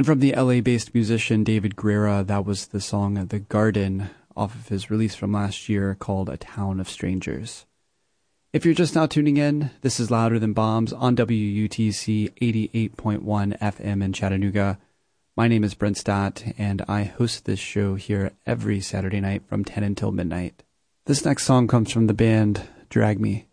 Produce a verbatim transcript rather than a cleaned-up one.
And from the L A-based musician David Guerra, that was the song The Garden off of his release from last year called A Town of Strangers. If you're just now tuning in, this is Louder Than Bombs on W U T C eighty-eight point one F M in Chattanooga. My name is Brent Stott, and I host this show here every Saturday night from ten until midnight. This next song comes from the band Drag Me.